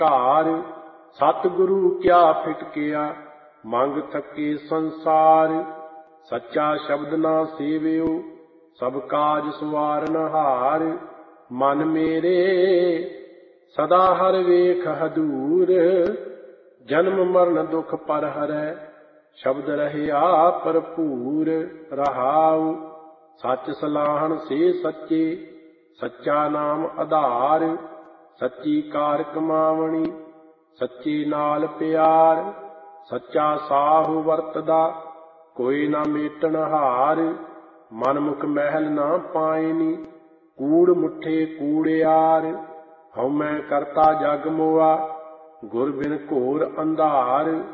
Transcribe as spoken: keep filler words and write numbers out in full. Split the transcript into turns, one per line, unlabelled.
ਘਾਰ। ਸਤਿਗੁਰੂ ਕਿਆ ਫਿਟਕਿਆ ਮੰਗ ਥਕੇ ਸੰਸਾਰ। ਸੱਚਾ ਸ਼ਬਦ ਨਾ ਸੇਵਿਓ ਸਭ ਕਾਜ ਸਵਾਰਨ ਹਾਰ। ਮਨ ਮੇਰੇ ਸਦਾ ਹਰ ਵੇਖ ਹਦੂਰ। ਜਨਮ ਮਰਨ ਦੁਖ ਪਰ ਹਰੈ ਸ਼ਬਦ ਰਹਿਆ ਭਰਪੂਰ। ਰਹਾਉ ਸੱਚ ਸਲਾਹਣ ਸੇ ਸੱਚੇ ਸੱਚਾ ਨਾਮ ਆਧਾਰ। ਸੱਚੀ ਕਾਰ ਕਮਾਵਣੀ ਸੱਚੇ ਨਾਲ ਪਿਆਰ। ਸੱਚਾ ਸਾਹੁ ਵਰਤਦਾ ਕੋਈ ਨਾ ਮੇਟਣ ਹਾਰ। ਮਨ ਮੁਖ ਮਹਿਲ ਨਾ ਪਾਇਨੀ ਕੂੜ ਮੁੱਠੇ ਕੂੜਿਆਰ। ਹਉਮੈ ਕਰਤਾ ਜਗ ਮੋਆ ਗੁਰ ਬਿਨ ਘੋਰ ਅੰਧਾਰ।